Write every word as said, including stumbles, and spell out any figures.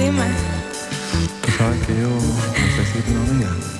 dime. Tú sabes que yo necesito una amiga.